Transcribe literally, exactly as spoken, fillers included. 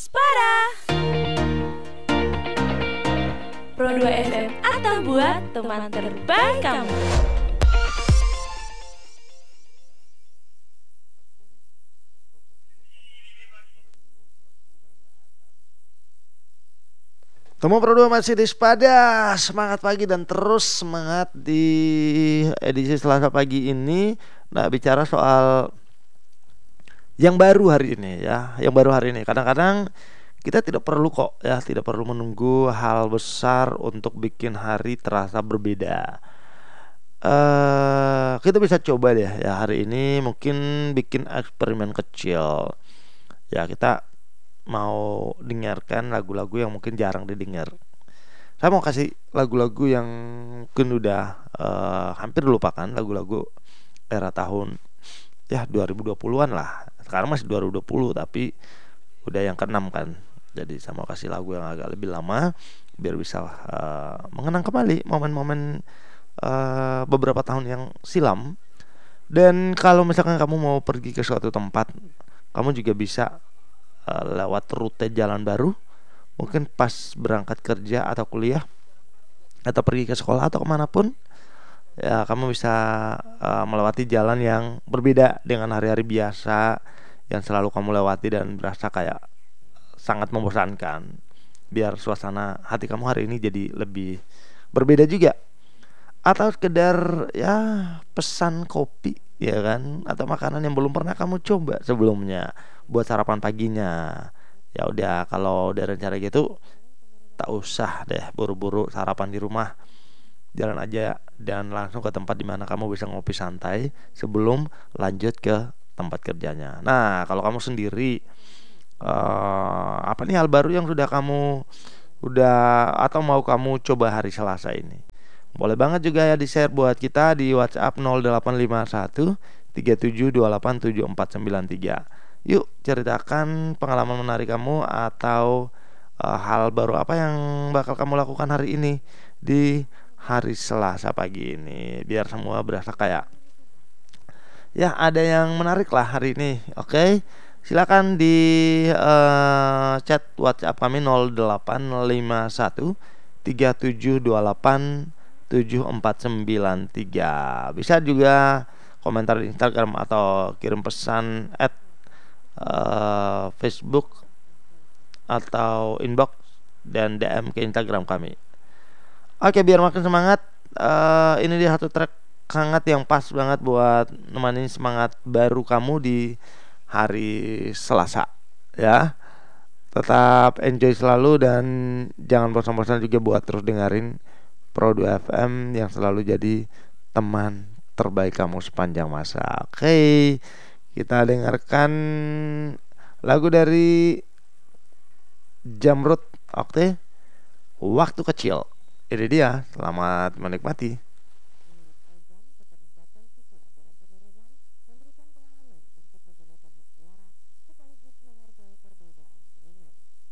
Dispada Pro dua F M atau buat teman terbaik kamu. Temu Pro dua masih di Dispada. Semangat pagi dan terus semangat di edisi Selasa pagi ini. Nah, bicara soal yang baru hari ini ya, yang baru hari ini. Kadang-kadang kita tidak perlu kok ya, tidak perlu menunggu hal besar untuk bikin hari terasa berbeda. Eh, kita bisa coba deh ya hari ini mungkin bikin eksperimen kecil. Ya, kita mau dengarkan lagu-lagu yang mungkin jarang didengar. Saya mau kasih lagu-lagu yang mungkin udah uh, hampir dilupakan, lagu-lagu era tahun ya dua ribu dua puluhan lah. Sekarang masih dua ribu dua puluh tapi udah yang keenam kan. Jadi saya mau kasih lagu yang agak lebih lama biar bisa uh, mengenang kembali momen-momen uh, beberapa tahun yang silam. Dan kalau misalkan kamu mau pergi ke suatu tempat, kamu juga bisa lewat rute jalan baru, mungkin pas berangkat kerja atau kuliah atau pergi ke sekolah atau kemanapun ya, kamu bisa uh, melewati jalan yang berbeda dengan hari-hari biasa yang selalu kamu lewati dan berasa kayak sangat membosankan. Biar suasana hati kamu hari ini jadi lebih berbeda juga. Atau sekedar ya pesan kopi ya kan, atau makanan yang belum pernah kamu coba sebelumnya buat sarapan paginya. Ya udah, kalau udah rencana gitu tak usah deh buru-buru sarapan di rumah. Jalan aja dan langsung ke tempat dimana kamu bisa ngopi santai sebelum lanjut ke tempat kerjanya. Nah, kalau kamu sendiri uh, apa nih hal baru yang sudah kamu udah atau mau kamu coba hari Selasa ini? Boleh banget juga ya di-share buat kita di WhatsApp nol delapan lima satu tiga tujuh dua delapan tujuh empat sembilan tiga. Yuk ceritakan pengalaman menarik kamu atau uh, hal baru apa yang bakal kamu lakukan hari ini di hari Selasa pagi ini, biar semua berasa kayak ya ada yang menarik lah hari ini. Oke, okay? Silakan di uh, chat WhatsApp kami nol delapan lima satu tiga tujuh dua delapan tujuh empat sembilan tiga. Bisa juga komentar di Instagram atau kirim pesan at uh, Facebook atau inbox dan D M ke Instagram kami. Oke, biar makin semangat, uh, ini dia satu track hangat yang pas banget buat nemenin semangat baru kamu di hari Selasa ya. Tetap enjoy selalu dan jangan bosan-bosan juga buat terus dengerin Pro dua F M yang selalu jadi teman terbaik kamu sepanjang masa. Oke, kita dengarkan lagu dari Jamrud. Oke, Waktu Kecil. Ini dia, selamat menikmati.